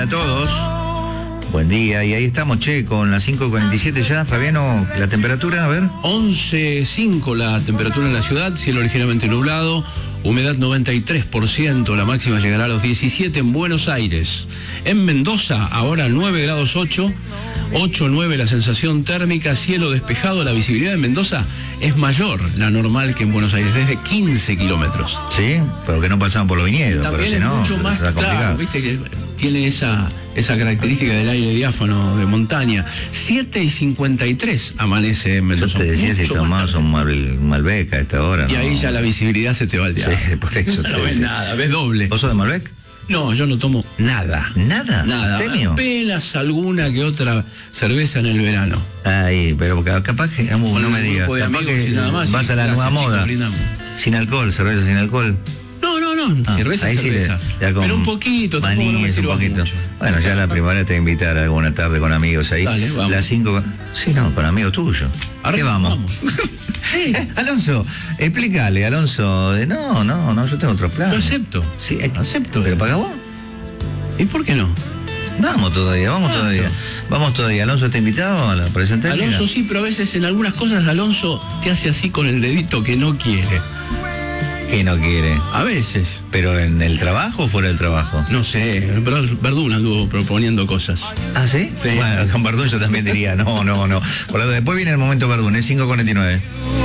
Hola a todos. Buen día. Y ahí estamos, che, con las 5:47 ya. Fabiano, la temperatura, a ver. 11,5 la temperatura en la ciudad, cielo ligeramente nublado, humedad 93%, la máxima llegará a los 17 en Buenos Aires. En Mendoza, ahora 9 grados 8,9 la sensación térmica, cielo despejado, la visibilidad en Mendoza es mayor, la normal que en Buenos Aires, desde 15 kilómetros. Sí, pero que no pasan por los viñedos. También pero es si no, mucho más está complicado. claro, viste que tiene esa característica del aire diáfano de montaña. 7:53 amanece en Yo Mendoza. te decía si Mucho tomás más un Malbec a esta hora, y ¿no? ahí ya la visibilidad se te va al diablo. Sí, por eso te No ves decía. nada, ves doble. ¿Vos sos de Malbec? No, yo no tomo nada. ¿Nada? Nada. ¿Abstemio? Apenas alguna que otra cerveza en el verano. Ay, pero capaz que, no Con me un digas, grupo de capaz amigos que y nada más, vas y a la nueva clásicos, moda. brindamos. Sin alcohol, cerveza sin alcohol. No, cerveza, ahí sí cerveza. ya con Pero un poquito, tampoco no me maníes, un sirvas poquito. mucho. Bueno, ya la primavera te voy a invitar alguna tarde con amigos ahí. Dale, vamos. Las 5. Sí, no, con amigos tuyos. ¿Qué vamos? Alonso, explícale, Alonso. No, yo tengo otros planes. Yo acepto. Sí, acepto. ¿Pero paga vos? ¿Y por qué no? Vamos todavía. Vamos todavía. ¿Alonso está invitado a la operación técnica? Alonso sí, pero a veces en algunas cosas Alonso te hace así con el dedito que no quiere. ¿Qué no quiere? A veces. ¿Pero en el trabajo o fuera del trabajo? No sé, Verdún anduvo proponiendo cosas. ¿Ah, sí? Sí. Bueno, con Verdún yo también diría, no. Por lo después viene el momento Verdún, es 5:49.